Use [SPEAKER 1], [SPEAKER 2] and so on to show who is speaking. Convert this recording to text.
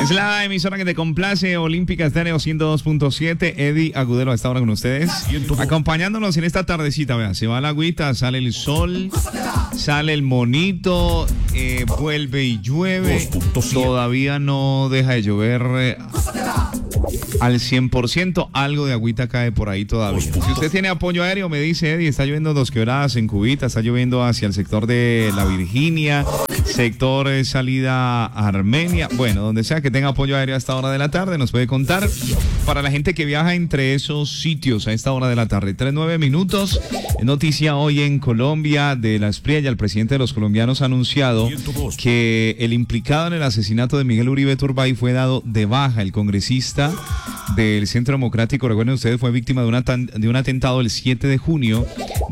[SPEAKER 1] Es la emisora que te complace, Olímpica Estéreo 102.7. Eddie Agudelo a esta hora con ustedes, acompañándonos en esta tardecita. Vean, se va la agüita, sale el sol, sale el monito, vuelve y llueve. Todavía no deja de llover al 100%, algo de agüita cae por ahí todavía. Si usted tiene apoyo aéreo, me dice Eddie, está lloviendo 2 quebradas en Cubita, está lloviendo hacia el sector de La Virginia, sector salida a Armenia. Bueno, donde sea que tenga apoyo aéreo a esta hora de la tarde, nos puede contar. Para la gente que viaja entre esos sitios a esta hora de la tarde, 3:09 minutos. Noticia hoy en Colombia de la Espriella. El presidente de los colombianos ha anunciado que el implicado en el asesinato de Miguel Uribe Turbay fue dado de baja. El congresista del Centro Democrático, recuerden ustedes, fue víctima de un atentado el 7 de junio